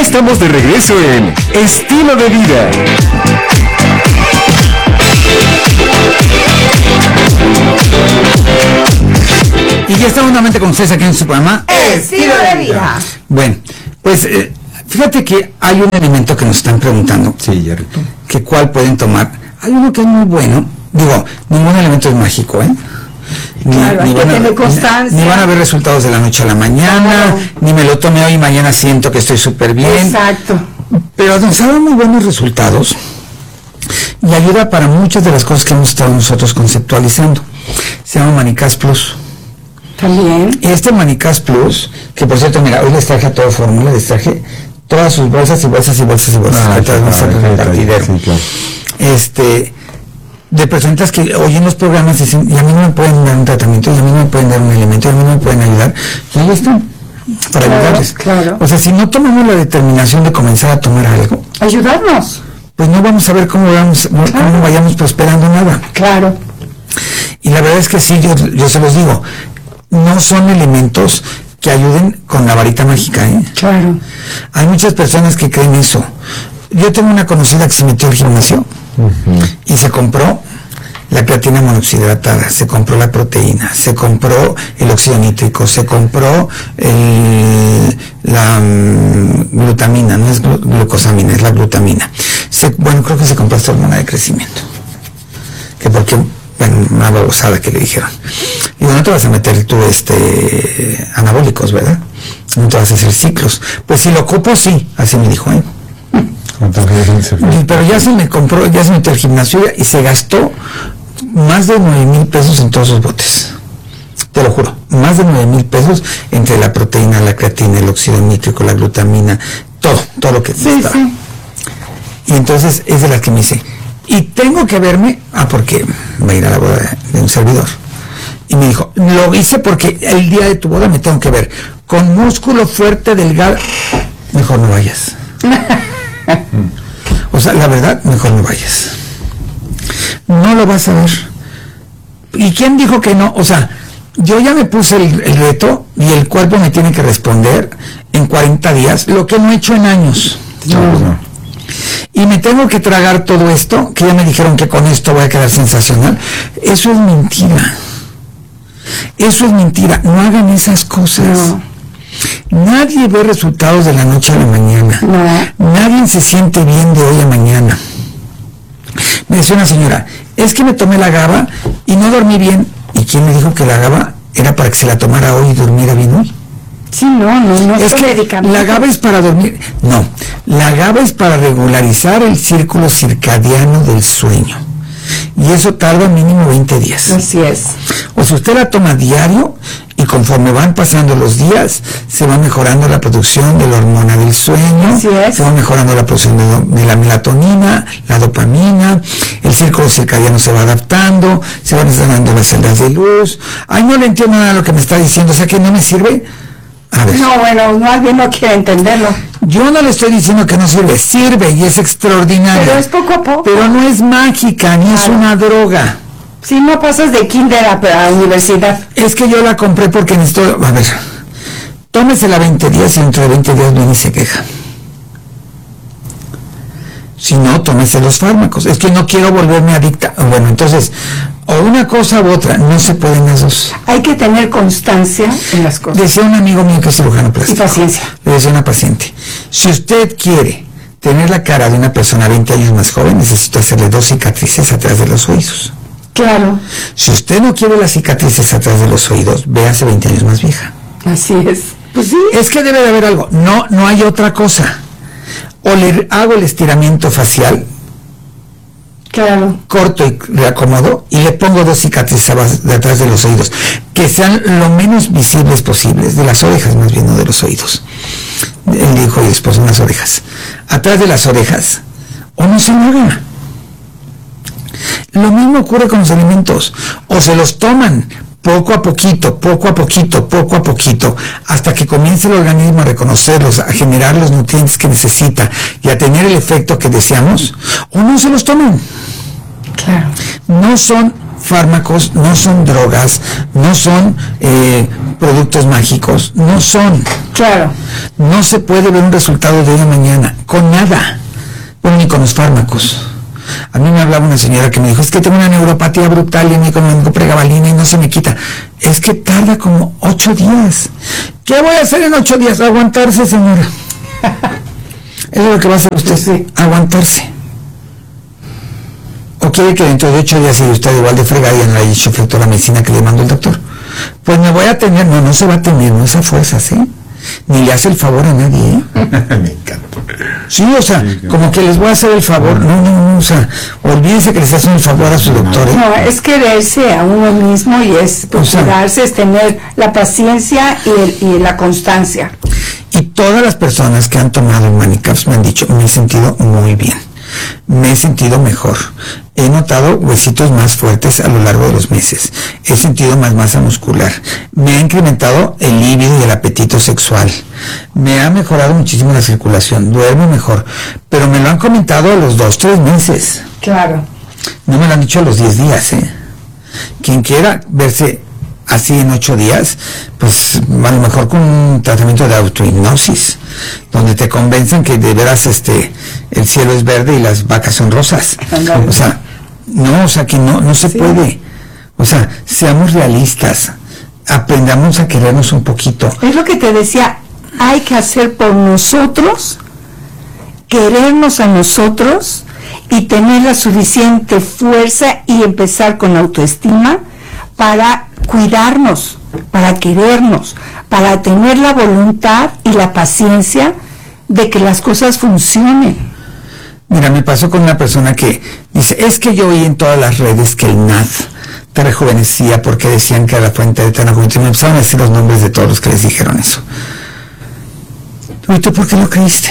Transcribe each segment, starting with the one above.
estamos de regreso en Estilo de Vida. Y ya estamos nuevamente con ustedes aquí en su programa Estilo de Vida. Bueno, pues fíjate que hay un elemento que nos están preguntando. Sí, Yarrito. Que cuál pueden tomar. Hay uno que es muy bueno. Digo, ningún elemento es mágico, ¿eh? Claro, hay que tener constancia. Ni van a ver resultados de la noche a la mañana, Claro. ni me lo tome hoy y mañana siento que estoy súper bien. Exacto. Pero nos ha dado muy buenos resultados y ayuda para muchas de las cosas que hemos estado nosotros conceptualizando. Se llama Manicas Plus. También. Y este Manicas Plus, que por cierto, mira, hoy les traje a todo fórmula, les traje todas sus bolsas y bolsas y bolsas y bolsas. Ahorita vamos a hacer el repartidero. Sí, claro. De personas que oyen los programas y dicen, y a mí no me pueden dar un tratamiento, y a mí no me pueden dar un elemento, y a mí no me pueden ayudar, y ahí están, para Claro, ayudarles. claro. O sea, si no tomamos la determinación de comenzar a tomar algo, Ayudarnos. pues no vamos a ver cómo vayamos prosperando nada. Claro. Y la verdad es que sí, yo se los digo, no son elementos que ayuden con la varita mágica, ¿eh? Claro. Hay muchas personas que creen eso. Yo tengo una conocida que se metió al gimnasio y se compró la creatina monoxidratada, se compró la proteína, se compró el óxido nítrico, se compró la glutamina, no es glucosamina, es la glutamina. Bueno, creo que se compró esta hormona de crecimiento. Que porque, bueno, una babosada que le dijeron. Digo, no te vas a meter tú anabólicos, ¿verdad? No te vas a hacer ciclos. Pues si lo ocupo, sí, así me dijo, ¿eh? Pero ya se me compró, ya se metió al gimnasio y se gastó más de 9,000 pesos en todos sus botes. Te lo juro, más de 9,000 pesos entre la proteína, la creatina, el óxido nítrico, la glutamina, todo lo que necesitaba. Sí. Y entonces es de las que me dice, y tengo que verme, porque va a ir a la boda de un servidor. Y me dijo, lo hice porque el día de tu boda me tengo que ver con músculo fuerte, delgado. Mejor no vayas. O sea, la verdad, mejor no vayas. No lo vas a ver. ¿Y quién dijo que no? O sea, yo ya me puse el reto y el cuerpo me tiene que responder en 40 días lo que no he hecho en años. No. Y me tengo que tragar todo esto, que ya me dijeron que con esto voy a quedar sensacional. Eso es mentira. Eso es mentira. No hagan esas cosas. No. Nadie ve resultados de la noche a la mañana. No. Nadie se siente bien de hoy a mañana. Me decía una señora, es que me tomé la GABA y no dormí bien. ¿Y quién me dijo que la GABA era para que se la tomara hoy y durmiera bien hoy? Sí, no Es que medicamento. la GABA es para dormir. No, la GABA es para regularizar el círculo circadiano del sueño. Y eso tarda mínimo 20 días. Así es. O sea, usted la toma diario y conforme van pasando los días, se va mejorando la producción de la hormona del sueño, Así es. se va mejorando la producción de la melatonina, la dopamina, el círculo circadiano se va adaptando, se van instalando las celdas de luz. Ay, no le entiendo nada de lo que me está diciendo, o sea que no me sirve. A ver. No, bueno, más bien no quiere entenderlo. Yo no le estoy diciendo que no sirve, sirve y es extraordinario. Pero es poco a poco. Pero no es mágica, ni es una droga. Si no pasas de kinder a universidad. Es que yo la compré porque necesito... A ver, tómesela 20 días y dentro de 20 días viene y se queja. Si no, tómese los fármacos. Es que no quiero volverme adicta. Bueno, entonces, o una cosa u otra, no se pueden las dos. Hay que tener constancia en las cosas. Decía un amigo mío que es cirujano Y plástico. paciencia. Le decía a una paciente, si usted quiere tener la cara de una persona 20 años más joven, necesita hacerle 2 cicatrices atrás de los oídos. Claro. Si usted no quiere las cicatrices atrás de los oídos, véase 20 años más vieja. Así es. Pues sí. Es que debe de haber algo. No hay otra cosa. O le hago el estiramiento facial, Claro. corto y reacomodo, y le pongo 2 cicatrices de atrás de los oídos, que sean lo menos visibles posibles, de las orejas más bien, no de los oídos. Él dijo, y después unas orejas. Atrás de las orejas, o no se lo haga. Lo mismo ocurre con los alimentos, o se los toman poco a poquito, hasta que comience el organismo a reconocerlos, a generar los nutrientes que necesita y a tener el efecto que deseamos, o no se los toman. Claro. No son fármacos, no son drogas, no son productos mágicos, no son. Claro. No se puede ver un resultado de hoy a mañana, con nada, bueno, ni con los fármacos. A mí me hablaba una señora que me dijo, es que tengo una neuropatía brutal y me pongo pregabalina y no se me quita. Es que tarda como 8 días. ¿Qué voy a hacer en 8 días? Aguantarse, señora. Eso es lo que va a hacer usted, Sí. Aguantarse. ¿O quiere que dentro de 8 días siga usted igual de fregada y no le haya hecho efecto la medicina que le mandó el doctor? Pues me voy a tener, no se va a tener, no es a fuerzas, ni le hace el favor a nadie, Me encanta. Sí, o sea, como que les voy a hacer el favor, no, o sea, olvídense que les hacen el favor a su doctor, No, es quererse a uno mismo y es procurarse, es tener la paciencia y la constancia. Y todas las personas que han tomado Manicaps me han dicho, me he sentido muy bien, me he sentido mejor, he notado huesitos más fuertes a lo largo de los meses, he sentido más masa muscular, me ha incrementado el líbido y el apetito sexual, me ha mejorado muchísimo la circulación, duermo mejor, pero me lo han comentado a los 2-3 meses. Claro. No me lo han dicho a los 10 días, Quien quiera verse así en 8 días, pues a lo mejor con un tratamiento de autohipnosis, donde te convencen que de veras el cielo es verde y las vacas son rosas. O sea, que no se puede. O sea, seamos realistas, aprendamos a querernos un poquito. Es lo que te decía, hay que hacer por nosotros, querernos a nosotros y tener la suficiente fuerza y empezar con autoestima para cuidarnos, para querernos, para tener la voluntad y la paciencia de que las cosas funcionen. Mira, me pasó con una persona que dice, es que yo oí en todas las redes que el NAD te rejuvenecía porque decían que era la fuente de eterna juventud. Me empezaron a decir los nombres de todos los que les dijeron eso. ¿Y tú por qué lo creíste?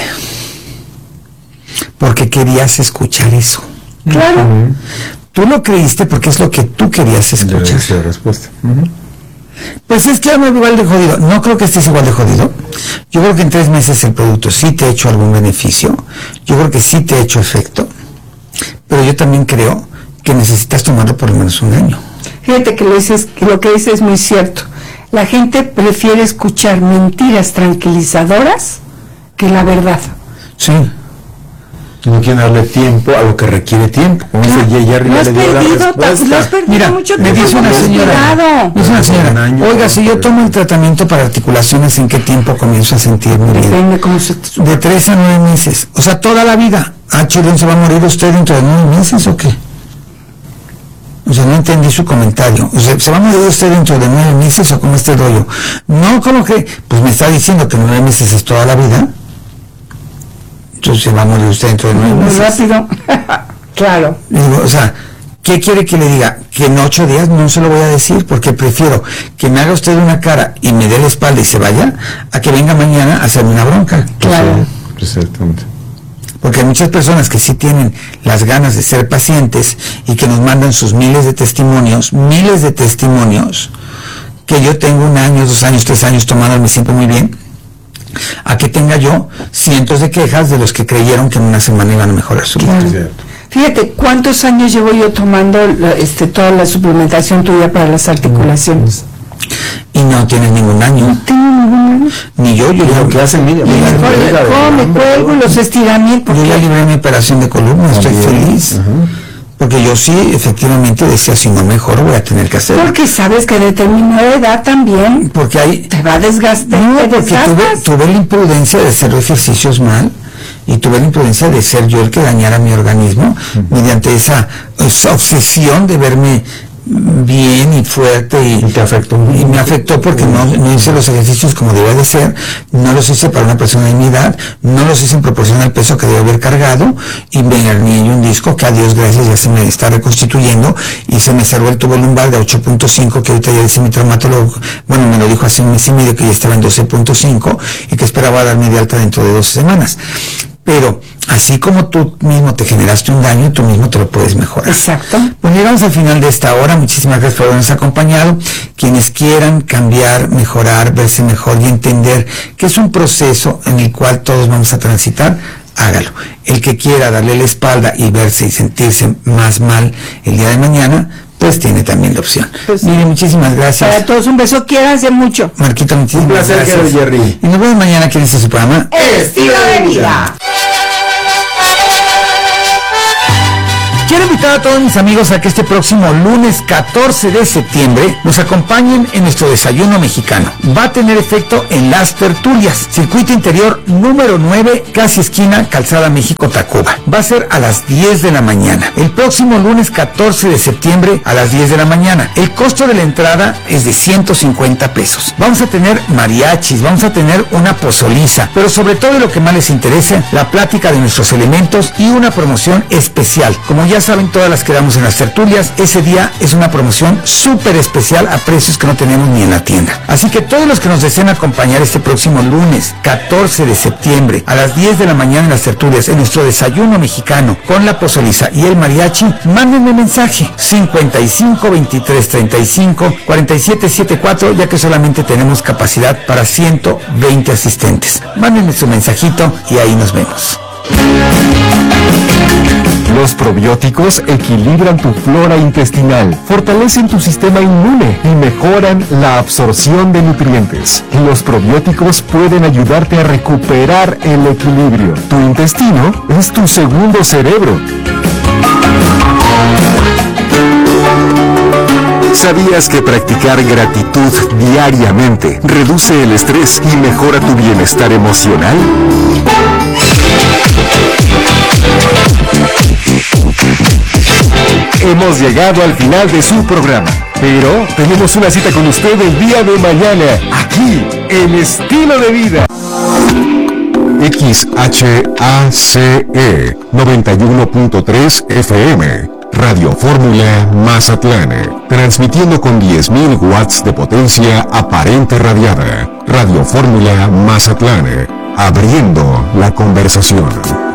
Porque querías escuchar eso. Claro. Tú lo creíste porque es lo que tú querías escuchar. La respuesta. Pues es que ando igual de jodido. No creo que estés igual de jodido. Yo creo que en 3 meses el producto sí te ha hecho algún beneficio. Yo creo que sí te ha hecho efecto. Pero yo también creo que necesitas tomarlo por lo menos un año. Fíjate que lo que dices es muy cierto. La gente prefiere escuchar mentiras tranquilizadoras que la verdad. Sí. No quieren darle tiempo a lo que requiere tiempo. Como dice Jerry, Lo ya has le dio la perdido, respuesta. lo has perdido Mira, mucho me tiempo. dice una señora, Un año, oiga, si yo tomo el tratamiento para articulaciones, ¿en qué tiempo comienzo a sentirme bien? Depende cómo se te... De 3 a 9 meses. O sea, toda la vida. Chilón, ¿se va a morir usted dentro de 9 meses o qué? O sea, no entendí su comentario. O sea, ¿se va a morir usted dentro de 9 meses o cómo está el rollo? No, ¿cómo que? Pues me está diciendo que 9 meses es toda la vida. Entonces se va a morir usted dentro de 9 Muy meses. rápido. Claro. Digo, o sea, ¿qué quiere que le diga? Que en 8 días no se lo voy a decir, porque prefiero que me haga usted una cara y me dé la espalda y se vaya, a que venga mañana a hacerme una bronca. Claro. Exactamente. Porque hay muchas personas que sí tienen las ganas de ser pacientes y que nos mandan sus miles de testimonios, que yo tengo 1 año, 2 años, 3 años tomando, me siento muy bien, a que tenga yo cientos de quejas de los que creyeron que en 1 semana iban a mejorar su vida. Claro. Fíjate, ¿cuántos años llevo yo tomando toda la suplementación tuya para las articulaciones? Y no tienes ningún año. No tengo ningún año. Ni yo Lo que hacen, mira, Me cuelgo los estiramientos. Yo ya libré mi operación de columna, estoy feliz. Porque yo sí, efectivamente, decía, si no mejoro voy a tener que hacerlo. Porque sabes que a determinada edad también Porque hay... te va a desgastar. No, te porque desgastas. tuve la imprudencia de hacer ejercicios mal y tuve la imprudencia de ser yo el que dañara mi organismo mediante esa obsesión de verme bien y fuerte y te afectó. Y me afectó porque no hice los ejercicios como debía de ser, no los hice para una persona de mi edad, no los hice en proporción al peso que debía haber cargado y me hernié un disco que a Dios gracias ya se me está reconstituyendo y se me cerró el tubo lumbar de 8.5 que ahorita ya dice mi traumatólogo, bueno, me lo dijo hace 1 mes y medio que ya estaba en 12.5 y que esperaba darme de alta dentro de 12 semanas. Pero así como tú mismo te generaste un daño, tú mismo te lo puedes mejorar. Exacto. Pues llegamos al final de esta hora. Muchísimas gracias por habernos acompañado. Quienes quieran cambiar, mejorar, verse mejor y entender que es un proceso en el cual todos vamos a transitar, hágalo. El que quiera darle la espalda y verse y sentirse más mal el día de mañana, pues tiene también la opción. Pues, Mire, muchísimas gracias. Para todos un beso, quiéranse mucho. Marquito, muchísimas Un placer, gracias. Jerry. Y nos vemos mañana aquí en este su programa. Estilo de vida. Quiero invitar a todos mis amigos a que este próximo lunes 14 de septiembre nos acompañen en nuestro desayuno mexicano. Va a tener efecto en Las Tertulias, circuito interior número 9, casi esquina Calzada México-Tacuba. Va a ser a las 10 de la mañana. El próximo lunes 14 de septiembre a las 10 de la mañana. El costo de la entrada es de 150 pesos. Vamos a tener mariachis, vamos a tener una pozoliza, pero sobre todo lo que más les interesa, la plática de nuestros elementos y una promoción especial. Como ya saben, todas las que damos en Las Tertulias, ese día es una promoción súper especial a precios que no tenemos ni en la tienda. Así que todos los que nos deseen acompañar este próximo lunes 14 de septiembre a las 10 de la mañana en Las Tertulias, en nuestro desayuno mexicano con la pozoliza y el mariachi, mándenme mensaje 55 23 35 47 74, ya que solamente tenemos capacidad para 120 asistentes. Mándenme su mensajito y ahí nos vemos. Los probióticos equilibran tu flora intestinal, fortalecen tu sistema inmune y mejoran la absorción de nutrientes. Los probióticos pueden ayudarte a recuperar el equilibrio. Tu intestino es tu segundo cerebro. ¿Sabías que practicar gratitud diariamente reduce el estrés y mejora tu bienestar emocional? Hemos llegado al final de su programa, pero tenemos una cita con usted el día de mañana, aquí, en Estilo de Vida. XHACE 91.3 FM, Radio Fórmula Mazatlán, transmitiendo con 10.000 watts de potencia aparente radiada. Radio Fórmula Mazatlán, abriendo la conversación.